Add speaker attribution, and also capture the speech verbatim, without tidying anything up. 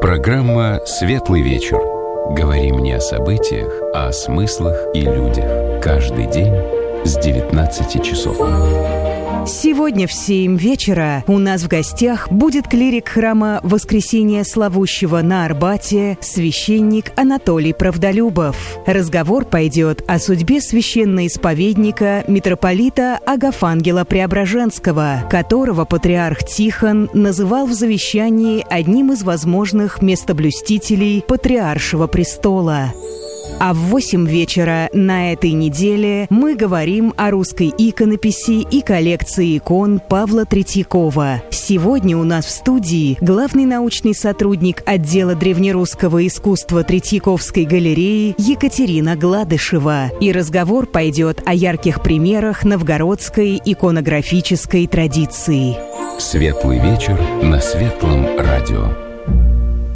Speaker 1: Программа «Светлый вечер». Говорим не о событиях, а о смыслах и людях. Каждый день с девятнадцати часов.
Speaker 2: Сегодня в семь вечера у нас в гостях будет клирик храма Воскресения Славущего на Арбате, священник Анатолий Правдолюбов. Разговор пойдет о судьбе священноисповедника митрополита Агафангела Преображенского, которого патриарх Тихон называл в завещании одним из возможных местоблюстителей патриаршего престола. А в восемь вечера на этой неделе мы говорим о русской иконописи и коллекции икон Павла Третьякова. Сегодня у нас в студии главный научный сотрудник отдела древнерусского искусства Третьяковской галереи Екатерина Гладышева. И разговор пойдет о ярких примерах новгородской иконографической традиции.
Speaker 1: Светлый вечер на Светлом радио.